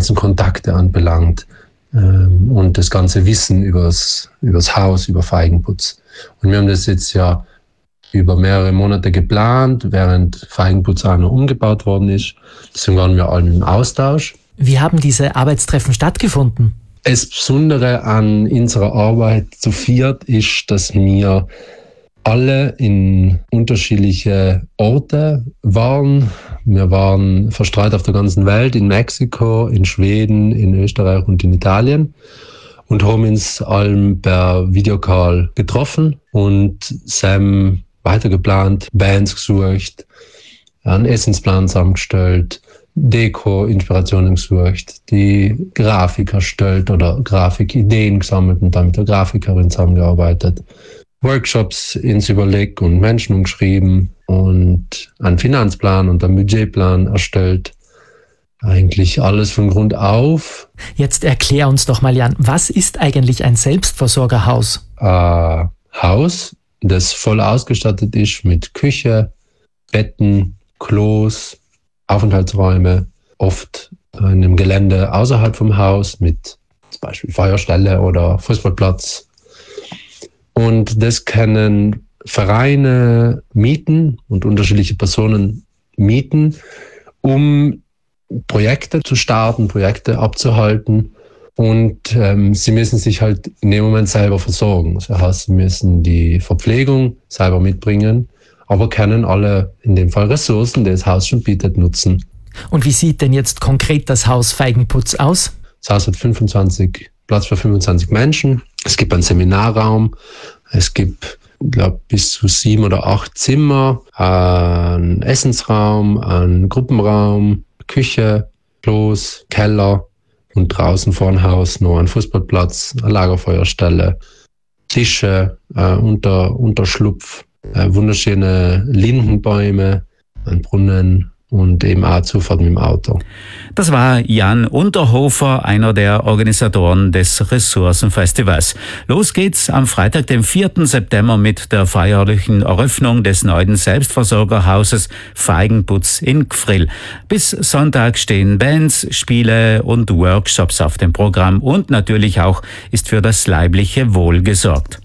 ganzen Kontakte anbelangt und das ganze Wissen übers Haus, über Feigenputz. Und wir haben das jetzt ja über mehrere Monate geplant, während Feigenputz auch noch umgebaut worden ist. Deswegen waren wir alle im Austausch. Wie haben diese Arbeitstreffen stattgefunden? Das Besondere an unserer Arbeit zu viert ist, dass wir alle in unterschiedliche Orte waren. Wir waren verstreut auf der ganzen Welt, in Mexiko, in Schweden, in Österreich und in Italien und haben uns allem per Videocall getroffen und Sam weitergeplant, Bands gesucht, einen Essensplan zusammengestellt, Deko-Inspirationen gesucht, die Grafik erstellt oder Grafikideen gesammelt und dann mit der Grafikerin zusammengearbeitet. Workshops ins Überleg und Menschen umgeschrieben und einen Finanzplan und einen Budgetplan erstellt. Eigentlich alles von Grund auf. Jetzt erklär uns doch mal, Jan, was ist eigentlich ein Selbstversorgerhaus? Ein Haus, das voll ausgestattet ist mit Küche, Betten, Klos, Aufenthaltsräume, oft in einem Gelände außerhalb vom Haus mit zum Beispiel Feuerstelle oder Fußballplatz. Und das können Vereine mieten und unterschiedliche Personen mieten, um Projekte zu starten, Projekte abzuhalten. Und sie müssen sich halt in dem Moment selber versorgen. Das heißt, sie müssen die Verpflegung selber mitbringen, aber können alle, in dem Fall Ressourcen, die das Haus schon bietet, nutzen. Und wie sieht denn jetzt konkret das Haus Feigenputz aus? Das Haus hat Platz für 25 Menschen. Es gibt einen Seminarraum. Es gibt, glaube ich, bis zu 7 oder 8 Zimmer, einen Essensraum, einen Gruppenraum, Küche, Klos, Keller und draußen vor dem Haus noch ein Fußballplatz, eine Lagerfeuerstelle, Tische, Unterschlupf, wunderschöne Lindenbäume, ein Brunnen und eben auch Zufahrt mit dem Auto. Das war Jan Unterhofer, einer der Organisatoren des Ressourcenfestivals. Los geht's am Freitag, dem 4. September mit der feierlichen Eröffnung des neuen Selbstversorgerhauses Feigenputz in Gfrill. Bis Sonntag stehen Bands, Spiele und Workshops auf dem Programm und natürlich auch ist für das leibliche Wohl gesorgt.